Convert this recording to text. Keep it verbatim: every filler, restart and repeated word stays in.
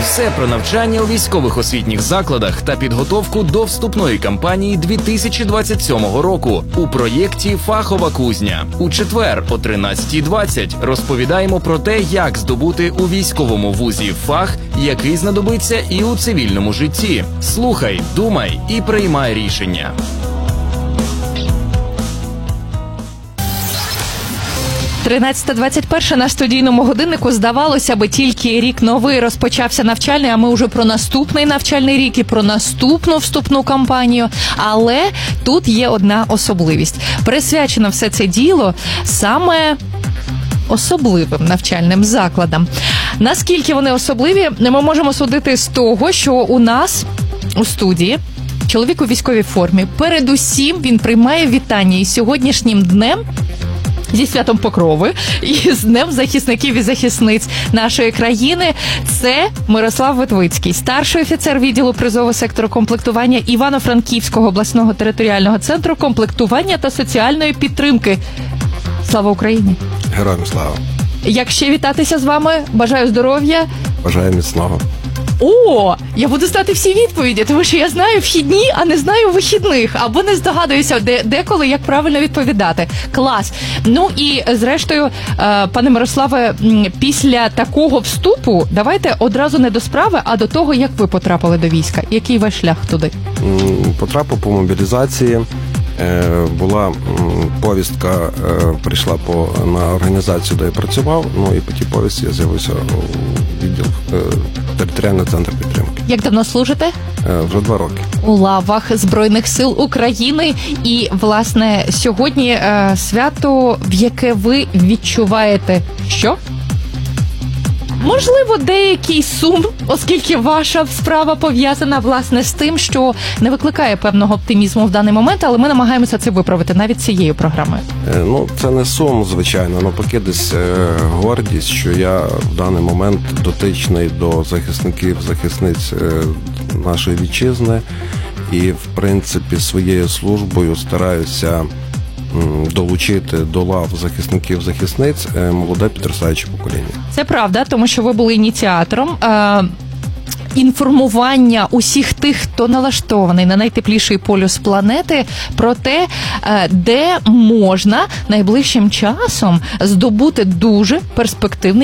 Усе про навчання у військових освітніх закладах та підготовку до вступної кампанії дві тисячі двадцять сьомого року у проєкті «Фахова кузня». У четвер о тринадцятій двадцять розповідаємо про те, як здобути у військовому вузі фах, який знадобиться і у цивільному житті. Слухай, думай і приймай рішення. тринадцята двадцять один на студійному годиннику. Здавалося би, тільки рік новий розпочався навчальний, а ми вже про наступний навчальний рік і про наступну вступну кампанію. Але тут є одна особливість. Присвячено все це діло саме особливим навчальним закладам. Наскільки вони особливі, ми можемо судити з того, що у нас у студії чоловік у військовій формі. Передусім він приймає вітання із сьогоднішнім днем, зі святом Покрови і з Днем захисників і захисниць нашої країни. Це Мирослав Витвицький, старший офіцер відділу призового сектору комплектування Івано-Франківського обласного територіального центру комплектування та соціальної підтримки. Слава Україні! Героям слава! Як ще вітатися з вами? Бажаю здоров'я. Бажаю міцного. О, я буду знати всі відповіді, тому що я знаю вхідні, а не знаю вихідних. Або не здогадуюся де, деколи, як правильно відповідати. Клас. Ну і зрештою, пане Мирославе, після такого вступу давайте одразу не до справи, а до того, як ви потрапили до війська. Який ваш шлях туди? Потрапив по мобілізації. Була повістка, прийшла по, на організацію, де я працював, ну і по тій повістці я з'явився у відділ територіального центру підтримки. Як давно служите? Вже два роки. У лавах Збройних сил України. І, власне, сьогодні е, свято, в яке ви відчуваєте що? Можливо, деякий сум, оскільки ваша справа пов'язана, власне, з тим, що не викликає певного оптимізму в даний момент, але ми намагаємося це виправити навіть цією програмою. Е, ну, це не сум, звичайно, але поки десь е, гордість, що я в даний момент дотичний до захисників, захисниць е, нашої вітчизни і, в принципі, своєю службою стараюся долучити до лав захисників-захисниць молоде підростаюче покоління. Це правда, тому що ви були ініціатором е- інформування усіх тих, хто налаштований на найтепліший полюс планети, про те, е- де можна найближчим часом здобути дуже перспективний